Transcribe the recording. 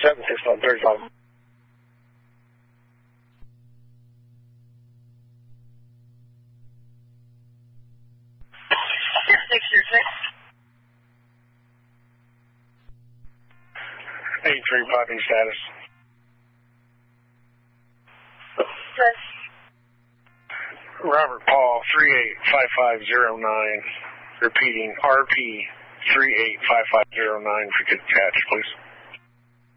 761, 35. A3 piping status. Robert Paul 385509. Repeating RP 385509 if you could catch, please.